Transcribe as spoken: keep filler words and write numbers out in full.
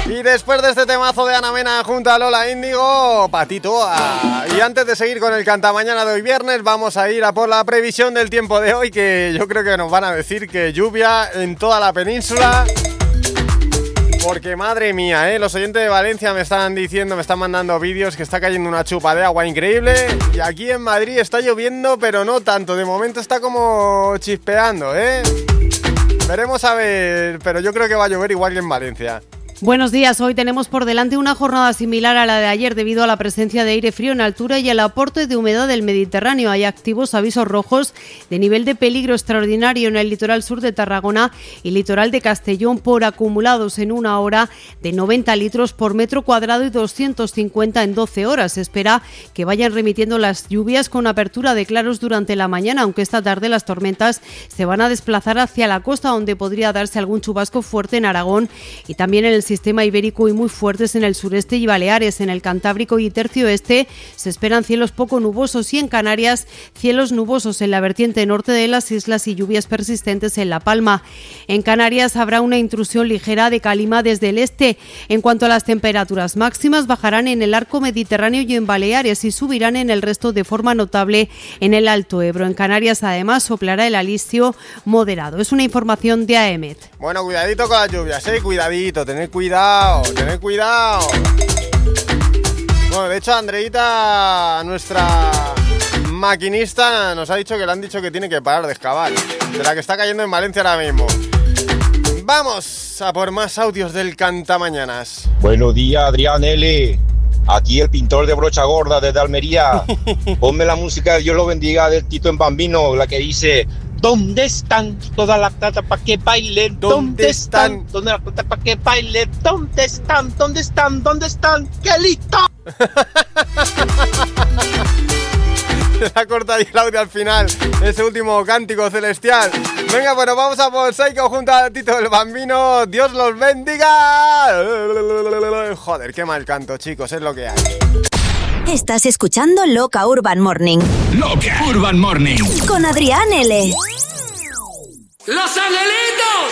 Y después de este temazo de Ana Mena junto a Lola Índigo, patito. Ah, y antes de seguir con el cantamañana de hoy viernes, vamos a ir a por la previsión del tiempo de hoy, que yo creo que nos van a decir que lluvia en toda la península. Porque madre mía, ¿eh? Los oyentes de Valencia me están diciendo, me están mandando vídeos que está cayendo una chupa de agua increíble. Y aquí en Madrid está lloviendo, pero no tanto. De momento está como chispeando, ¿eh? Veremos a ver, pero yo creo que va a llover igual que en Valencia. Buenos días, hoy tenemos por delante una jornada similar a la de ayer debido a la presencia de aire frío en altura y el aporte de humedad del Mediterráneo. Hay activos avisos rojos de nivel de peligro extraordinario en el litoral sur de Tarragona y litoral de Castellón por acumulados en una hora de noventa litros por metro cuadrado y doscientos cincuenta en doce horas. Se espera que vayan remitiendo las lluvias con apertura de claros durante la mañana, aunque esta tarde las tormentas se van a desplazar hacia la costa, donde podría darse algún chubasco fuerte en Aragón y también en el sistema ibérico y muy fuertes en el sureste y Baleares. En el Cantábrico y tercio oeste se esperan cielos poco nubosos y en Canarias cielos nubosos en la vertiente norte de las islas y lluvias persistentes en La Palma. En Canarias habrá una intrusión ligera de calima desde el este. En cuanto a las temperaturas máximas, bajarán en el arco mediterráneo y en Baleares y subirán en el resto de forma notable en el Alto Ebro. En Canarias además soplará el alistio moderado. Es una información de AEMET. Bueno, cuidadito con las lluvias, eh, cuidadito, tened cuidado, tened cuidado. Bueno, de hecho, Andreita, nuestra maquinista, nos ha dicho que le han dicho que tiene que parar de excavar, de la que está cayendo en Valencia ahora mismo. Vamos a por más audios del Cantamañanas. Buenos días, Adrián L. Aquí el pintor de brocha gorda desde Almería. Ponme la música de Dios lo bendiga del Tito en Bambino, la que dice: ¿dónde están todas las plata para que bailen? ¿Dónde están? ¿Dónde las plata para que bailen? ¿Dónde están? ¿Dónde están? ¿Dónde están? ¡Qué listo! Se ha cortado ahí el audio al final, ese último cántico celestial. Venga, bueno, vamos a por Psycho junto a Tito el Bambino. Dios los bendiga. Joder, qué mal canto, chicos, es lo que hay. Estás escuchando Loca Urban Morning. Loca Urban Morning. Con Adrián L. ¡Los angelitos!